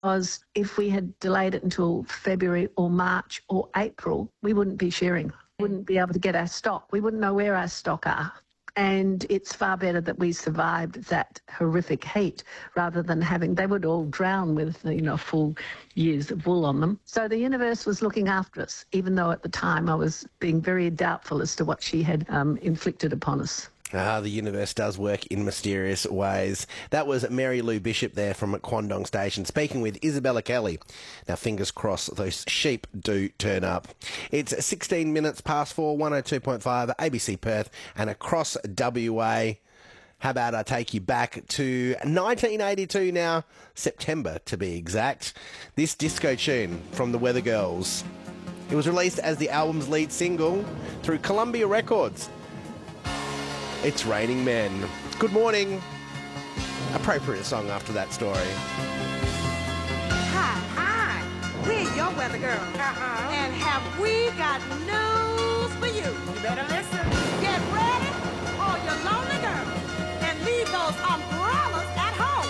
Because if we had delayed it until February or March or April, we wouldn't be sharing. Wouldn't be able to get our stock. We wouldn't know where our stock are. And it's far better that we survived that horrific heat rather than having, they would all drown with, full years of wool on them. So the universe was looking after us, even though at the time I was being very doubtful as to what she had inflicted upon us. The universe does work in mysterious ways. That was Mary Lou Bishop there from Kwandong Station speaking with Isabella Kelly. Now, fingers crossed those sheep do turn up. It's 16 minutes past 4, 102.5 ABC Perth and across WA. How about I take you back to 1982 now, September to be exact. This disco tune from the Weather Girls. It was released as the album's lead single through Columbia Records. It's Raining Men. Good morning. Appropriate song after that story. Hi. We're your weather girls. And have we got news for you? You better listen.